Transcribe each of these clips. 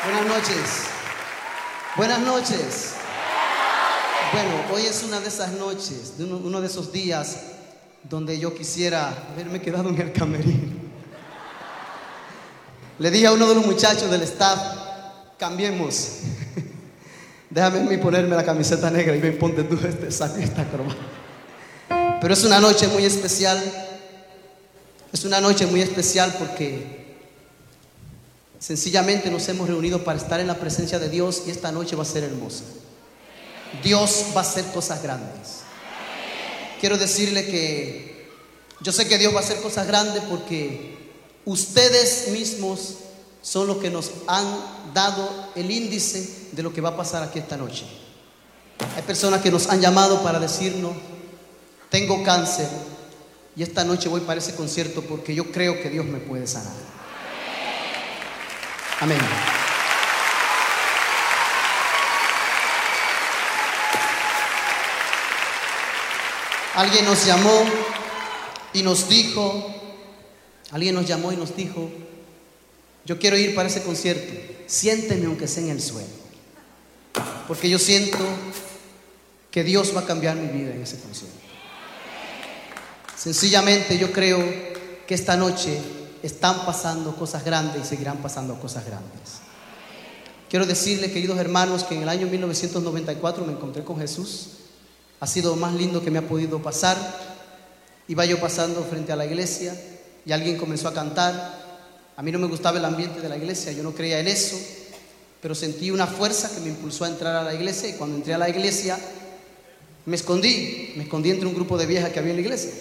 Buenas noches. Buenas noches. Bueno, hoy es una de esas noches, uno de esos días donde yo quisiera haberme quedado en el camerino. Le dije a uno de los muchachos del staff, cambiemos. Déjame a mí ponerme la camiseta negra y ven, ponte tú este saco y esta corbata. Pero es una noche muy especial. Es una noche muy especial porque sencillamente nos hemos reunido para estar en la presencia de Dios y esta noche va a ser hermosa. Dios va a hacer cosas grandes. Quiero decirle que yo sé que Dios va a hacer cosas grandes porque ustedes mismos son los que nos han dado el índice de lo que va a pasar aquí esta noche. Hay personas que nos han llamado para decirnos: tengo cáncer y esta noche voy para ese concierto porque yo creo que Dios me puede sanar. Amén. Alguien nos llamó y nos dijo, yo quiero ir para ese concierto, siénteme aunque sea en el suelo, porque yo siento que Dios va a cambiar mi vida en ese concierto. Sencillamente yo creo que esta noche están pasando cosas grandes y seguirán pasando cosas grandes. Quiero decirle, queridos hermanos, que en el año 1994 me encontré con Jesús. Ha sido lo más lindo que me ha podido pasar. Iba yo pasando frente a la iglesia y alguien comenzó a cantar. A mí no me gustaba el ambiente de la iglesia, yo no creía en eso, pero sentí una fuerza que me impulsó a entrar a la iglesia, y cuando entré a la iglesia me escondí entre un grupo de viejas que había en la iglesia.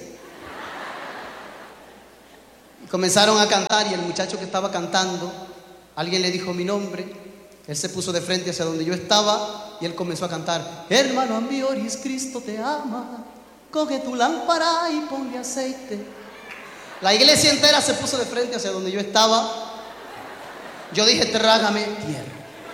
Comenzaron a cantar y el muchacho que estaba cantando, alguien le dijo mi nombre. Él se puso de frente hacia donde yo estaba y él comenzó a cantar: hermano Ambioris, Cristo te ama, coge tu lámpara y ponle aceite. La iglesia entera se puso de frente hacia donde yo estaba. Yo dije: trágame tierra.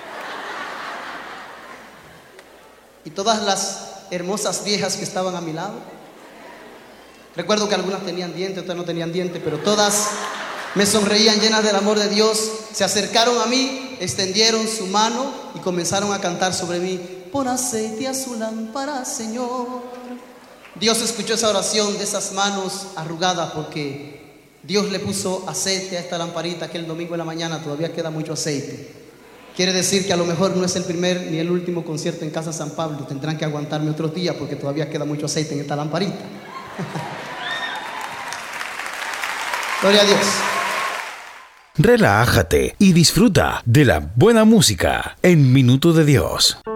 Y todas las hermosas viejas que estaban a mi lado, recuerdo que algunas tenían dientes, otras no tenían dientes, pero todas me sonreían llenas del amor de Dios. Se acercaron a mí, extendieron su mano y comenzaron a cantar sobre mí: pon aceite a su lámpara, Señor. Dios escuchó esa oración de esas manos arrugadas, porque Dios le puso aceite a esta lamparita que el domingo en la mañana todavía queda mucho aceite. Quiere decir que a lo mejor no es el primer ni el último concierto en Casa San Pablo. Tendrán que aguantarme otros días porque todavía queda mucho aceite en esta lamparita. Gloria a Dios. Relájate y disfruta de la buena música en Minuto de Dios.